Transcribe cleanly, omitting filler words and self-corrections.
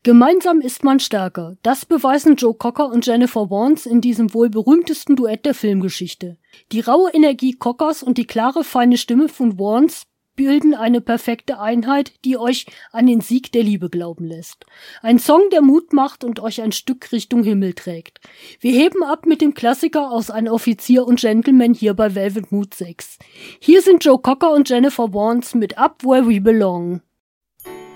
Gemeinsam ist man stärker. Das beweisen Joe Cocker und Jennifer Warnes in diesem wohl berühmtesten Duett der Filmgeschichte. Die raue Energie Cockers und die klare, feine Stimme von Warnes bilden eine perfekte Einheit, die euch an den Sieg der Liebe glauben lässt. Ein Song, der Mut macht und euch ein Stück Richtung Himmel trägt. Wir heben ab mit dem Klassiker aus Ein Offizier und Gentleman hier bei Velvet Mood 6. Hier sind Joe Cocker und Jennifer Warnes mit Up Where We Belong.